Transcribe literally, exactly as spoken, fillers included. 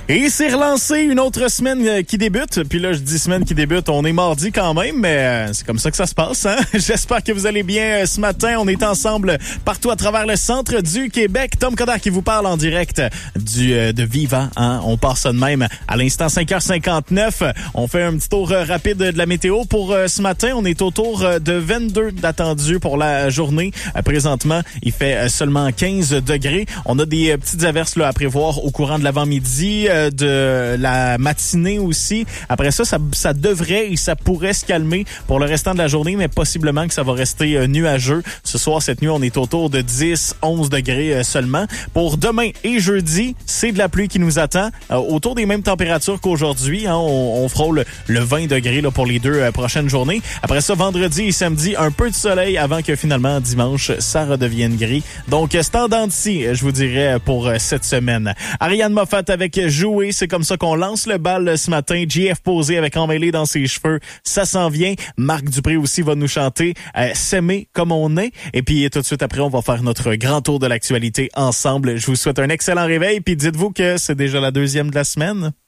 Et c'est relancé une autre semaine qui débute. Puis là, je dis semaine qui débute, on est mardi quand même, mais c'est comme ça que ça se passe, hein? J'espère que vous allez bien ce matin. On est ensemble partout à travers le centre du Québec. Tom Coderre qui vous parle en direct du de Viva, hein? On part ça de même à l'instant cinq heures cinquante-neuf. On fait un petit tour rapide de la météo pour ce matin. On est autour de vingt-deux d'attendus pour la journée. Présentement, il fait seulement quinze degrés. On a des petites averses là à prévoir au courant de l'avant-midi, de la matinée aussi. Après ça, ça, ça devrait et ça pourrait se calmer pour le restant de la journée, mais possiblement que ça va rester euh, nuageux. Ce soir, cette nuit, on est autour de dix à onze degrés euh, seulement. Pour demain et jeudi, c'est de la pluie qui nous attend. Euh, autour des mêmes températures qu'aujourd'hui, hein, on, on frôle le vingt degrés là, pour les deux euh, prochaines journées. Après ça, vendredi et samedi, un peu de soleil avant que finalement, dimanche, ça redevienne gris. Donc, c'est en dents d'ici, je vous dirais, pour euh, cette semaine. Ariane Moffat avec Jouer, c'est comme ça qu'on lance le bal ce matin. J F posé avec Emmêlé dans ses cheveux, ça s'en vient. Marc Dupré aussi va nous chanter euh, S'aimer comme on est. Et puis tout de suite après, on va faire notre grand tour de l'actualité ensemble. Je vous souhaite un excellent réveil, puis dites-vous que c'est déjà la deuxième de la semaine.